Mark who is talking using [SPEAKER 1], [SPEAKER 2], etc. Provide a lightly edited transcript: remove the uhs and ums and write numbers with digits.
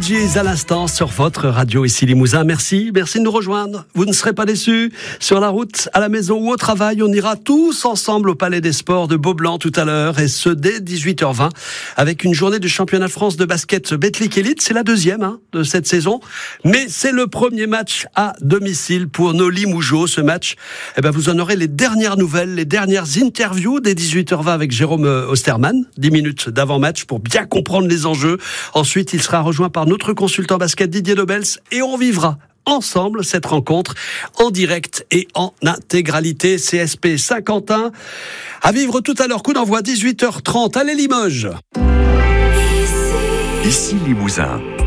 [SPEAKER 1] Bee Gees à l'instant sur votre radio ici Limousin. Merci de nous rejoindre. Vous ne serez pas déçus. Sur la route, à la maison ou au travail, on ira tous ensemble au Palais des Sports de Beaublanc tout à l'heure, et ce dès 18h20 avec une journée du championnat de France de basket Betclic Elite. C'est la deuxième de cette saison, mais c'est le premier match à domicile pour nos Limougeaux. Ce match, vous en aurez les dernières nouvelles, les dernières interviews dès 18h20 avec Jérôme Osterman, 10 minutes d'avant-match pour bien comprendre les enjeux. Ensuite, il sera rejoint par notre consultant basket Didier Dobels et on vivra ensemble cette rencontre en direct et en intégralité. CSP Saint-Quentin à vivre tout à l'heure. Coup d'envoi 18h30. Allez Limoges.
[SPEAKER 2] Ici Limousin.